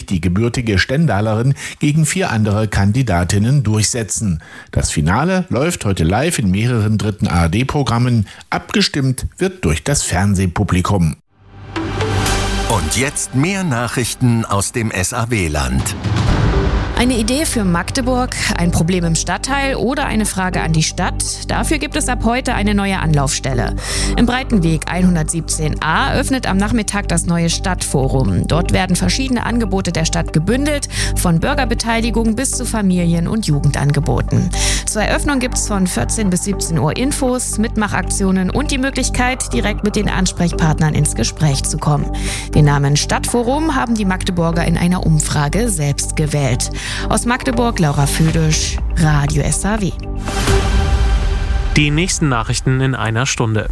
die gebürtige Stendalerin gegen 4 andere Kandidatinnen durchsetzen. Das Finale läuft heute live in mehreren dritten ARD-Programmen. Abgestimmt wird durch das Fernsehpublikum. Und jetzt mehr Nachrichten aus dem SAW-Land. Eine Idee für Magdeburg, ein Problem im Stadtteil oder eine Frage an die Stadt? Dafür gibt es ab heute eine neue Anlaufstelle. Im Breitenweg 117a öffnet am Nachmittag das neue Stadtforum. Dort werden verschiedene Angebote der Stadt gebündelt, von Bürgerbeteiligung bis zu Familien- und Jugendangeboten. Zur Eröffnung gibt es von 14 bis 17 Uhr Infos, Mitmachaktionen und die Möglichkeit, direkt mit den Ansprechpartnern ins Gespräch zu kommen. Den Namen Stadtforum haben die Magdeburger in einer Umfrage selbst gewählt. Aus Magdeburg, Laura Füdisch, Radio SAW. Die nächsten Nachrichten in einer Stunde.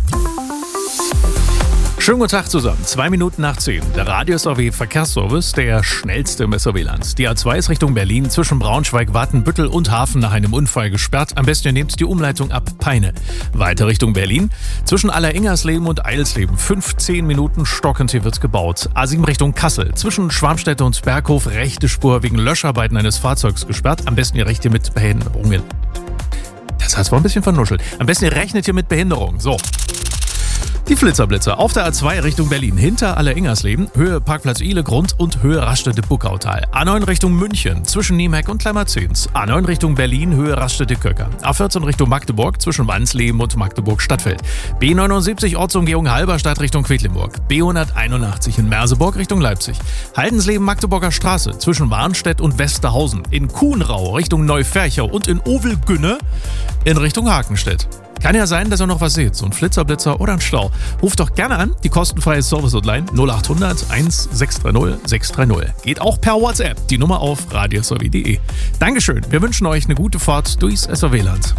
Schönen guten Tag zusammen. 2 Minuten nach 10. Der Radio SAW Verkehrsservice, der schnellste im SAW-Land. Die A2 ist Richtung Berlin zwischen Braunschweig, Watenbüttel und Hafen nach einem Unfall gesperrt. Am besten ihr nehmt die Umleitung ab Peine. Weiter Richtung Berlin. Zwischen Alleringersleben und Eilsleben 15 Minuten stockend, hier wird gebaut. A7 Richtung Kassel. Zwischen Schwarmstedt und Berghof rechte Spur wegen Löscharbeiten eines Fahrzeugs gesperrt. Am besten ihr rechnet hier mit Behinderungen. Das heißt, war ein bisschen vernuschelt. Am besten ihr rechnet hier mit Behinderung. So. Die Flitzerblitzer auf der A2 Richtung Berlin, hinter Alleringersleben, Höhe Parkplatz Ile Grund und Höhe Raststätte-Buckautal. A9 Richtung München, zwischen Niemeck und Kleimerzins. A9 Richtung Berlin, Höhe Raststätte-Köckern. A14 Richtung Magdeburg, zwischen Wansleben und Magdeburg-Stadtfeld. B79 Ortsumgehung Halberstadt Richtung Quedlinburg. B181 in Merseburg Richtung Leipzig. Haldensleben Magdeburger Straße, zwischen Warnstedt und Westerhausen. In Kuhnrau Richtung Neuferchau und in Ovelgünne in Richtung Hakenstedt. Kann ja sein, dass ihr noch was seht, so ein Flitzerblitzer oder ein Stau. Ruft doch gerne an, die kostenfreie Service-Hotline 0800 1630 630. Geht auch per WhatsApp, die Nummer auf radiosaw.de. Dankeschön, wir wünschen euch eine gute Fahrt durchs SAW-Land.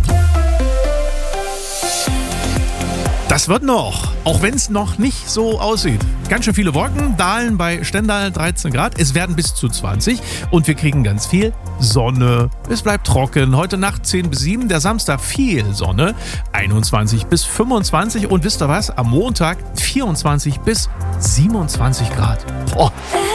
Das wird noch, auch wenn es noch nicht so aussieht. Ganz schön viele Wolken, Dahlen bei Stendal 13 Grad. Es werden bis zu 20 und wir kriegen ganz viel Sonne. Es bleibt trocken. Heute Nacht 10 bis 7, der Samstag viel Sonne, 21 bis 25 und wisst ihr was? Am Montag 24 bis 27 Grad. Boah.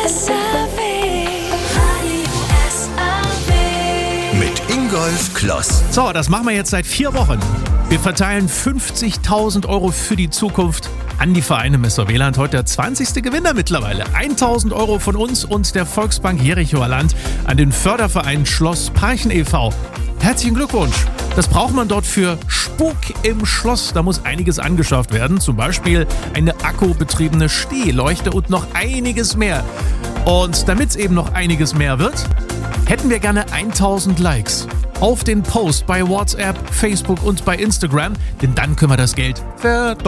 Mit Ingolf Kloss. So, das machen wir jetzt seit 4 Wochen. Wir verteilen 50.000 Euro für die Zukunft an die Vereine im SAW-Land. Heute der 20. Gewinner mittlerweile. 1.000 Euro von uns und der Volksbank Jerichoer Land an den Förderverein Schloss Parchen e.V. Herzlichen Glückwunsch. Das braucht man dort für Spuk im Schloss. Da muss einiges angeschafft werden. Zum Beispiel eine akkubetriebene Stehleuchte und noch einiges mehr. Und damit es eben noch einiges mehr wird, hätten wir gerne 1.000 Likes auf den Post bei WhatsApp, Facebook und bei Instagram, denn dann können wir das Geld verdoppeln.